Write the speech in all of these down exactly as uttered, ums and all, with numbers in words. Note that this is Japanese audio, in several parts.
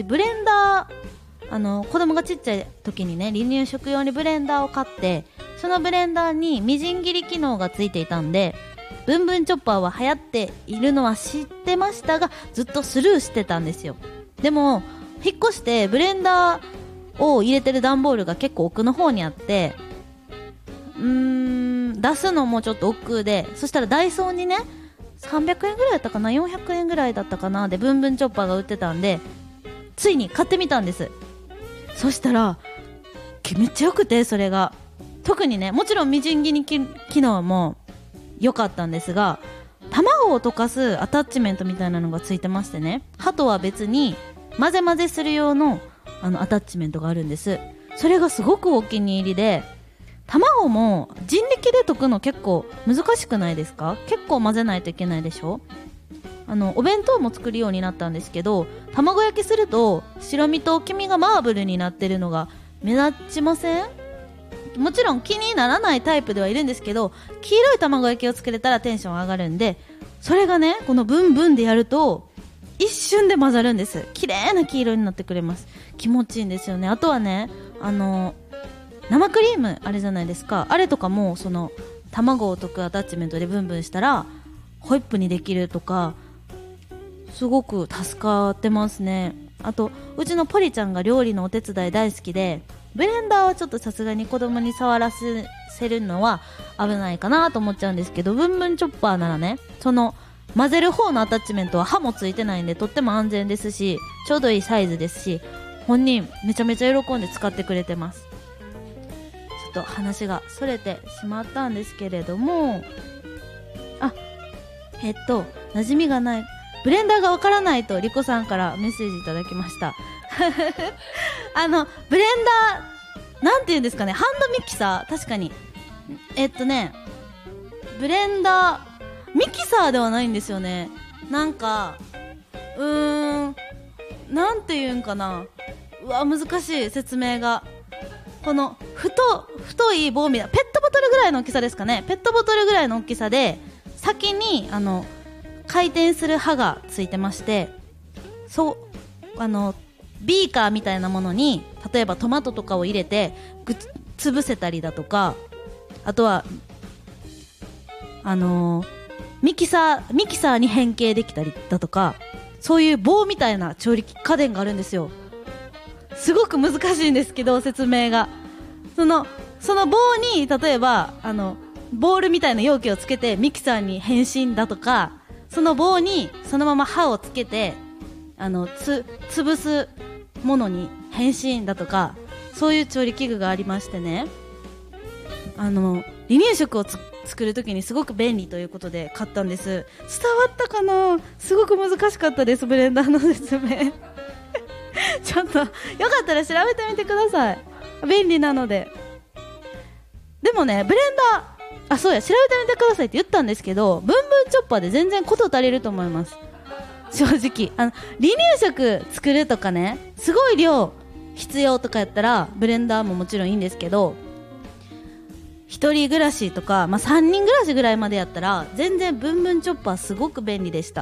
私ブレンダー、あの子供がちっちゃい時にね離乳食用にブレンダーを買って、そのブレンダーにみじん切り機能がついていたんで、ブンブンチョッパーは流行っているのは知ってましたが、ずっとスルーしてたんですよ。でも引っ越してブレンダーを入れてる段ボールが結構奥の方にあって、うーん出すのもちょっと億劫で、そしたらダイソーにねさんびゃくえんぐらいだったかな、よんひゃくえんぐらいだったかなでブンブンチョッパーが売ってたんで、ついに買ってみたんです。そしたらめっちゃ良くて、それが特にね、もちろんみじん切り機能も良かったんですが、卵を溶かすアタッチメントみたいなのがついてましてね、歯とは別に混ぜ混ぜする用のあのアタッチメントがあるんです。それがすごくお気に入りで、卵も人力で溶くの結構難しくないですか？結構混ぜないといけないでしょ。あのお弁当も作るようになったんですけど、卵焼きすると白身と黄身がマーブルになってるのが目立ちません？もちろん気にならないタイプではいるんですけど、黄色い卵焼きを作れたらテンション上がるんで、それがねこのブンブンでやると一瞬で混ざるんです。綺麗な黄色になってくれます。気持ちいいんですよね。あとはね、あの生クリームあれじゃないですか、あれとかもその卵を溶くアタッチメントでブンブンしたらホイップにできるとか、すごく助かってますね。あとうちのポリちゃんが料理のお手伝い大好きで、ブレンダーはちょっとさすがに子供に触らせるのは危ないかなと思っちゃうんですけど、ブンブンチョッパーならね、その混ぜる方のアタッチメントは刃もついてないんでとっても安全ですし、ちょうどいいサイズですし、本人めちゃめちゃ喜んで使ってくれてます。ちょっと話がそれてしまったんですけれども、あ、えっと馴染みがないブレンダーがわからないとリコさんからメッセージいただきました。あのブレンダーなんていうんですかね、ハンドミキサー、確かにえっとねブレンダーミキサーではないんですよね。なんかうーんなんていうんかな、うわ難しい説明が。この太太い棒みたいな、ペットボトルぐらいの大きさですかね、ペットボトルぐらいの大きさで、先にあの回転する刃がついてまして、そうあのビーカーみたいなものに例えばトマトとかを入れてぐつ潰せたりだとか、あとはあのー、ミキサーミキサーに変形できたりだとか、そういう棒みたいな調理家電があるんですよ。すごく難しいんですけど説明が、そのその棒に例えばあのボールみたいな容器をつけてミキサーに変身だとか、その棒にそのまま刃をつけてあのつ潰すものに変身だとか、そういう調理器具がありましてね、あの離乳食をつ作るときにすごく便利ということで買ったんです。伝わったかな？すごく難しかったです、ブレンダーの説明。ちょっとよかったら調べてみてください、便利なので。でもねブレンダー、あそうや調べてみてくださいって言ったんですけど、ブンブンチョッパーで全然こと足りると思います。正直あの離乳食作るとかね、すごい量必要とかやったらブレンダーももちろんいいんですけど、一人暮らしとか、まあ、さんにん暮らしぐらいまでやったら全然ブンブンチョッパーすごく便利でした。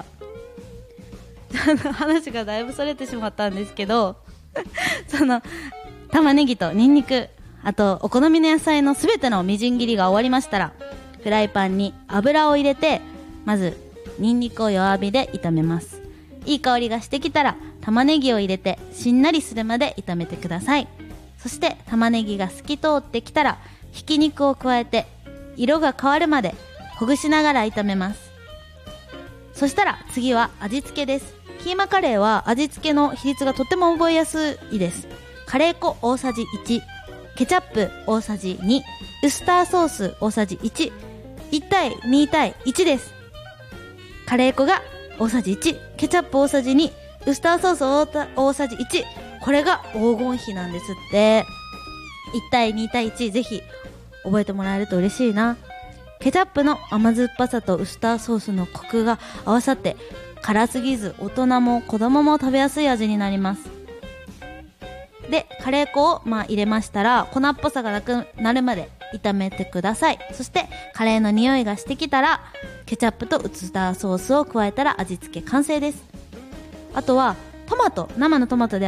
話がだいぶそれてしまったんですけどその玉ねぎとニンニク、あとお好みの野菜のすべてのみじん切りが終わりましたら、フライパンに油を入れて、まずニンニクを弱火で炒めます。いい香りがしてきたら玉ねぎを入れてしんなりするまで炒めてください。そして玉ねぎが透き通ってきたらひき肉を加えて色が変わるまでほぐしながら炒めます。そしたら次は味付けです。キーマカレーは味付けの比率がとても覚えやすいです。カレー粉大さじいち、ケチャップ大さじに、ウスターソース大さじいち、いち対に対いちです。カレー粉が大さじいち、ケチャップ大さじに、ウスターソース大さじいち、これが黄金比なんですって。いち対に対いち、ぜひ覚えてもらえると嬉しいな。ケチャップの甘酸っぱさとウスターソースのコクが合わさって辛すぎず大人も子供も食べやすい味になります。でカレー粉をまあ入れましたら粉っぽさがなくなるまで炒めてください。そしてカレーの匂いがしてきたらケチャップとウスターソースを加えたら味付け完成です。あとはトマト、生のトマトで